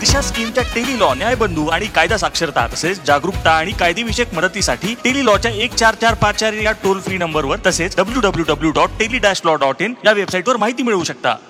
दिशा स्कीमच्या टेलिलॉ न्यायबंधू आणि कायदा साक्षरता तसेच जागरूकता आणि कायदेविषयक मदतीसाठी टेलिलॉच्या 144454 या टोल फ्री नंबरवर तसेच www.teli-law.in या वेबसाईटवर माहिती मिळवू शकता.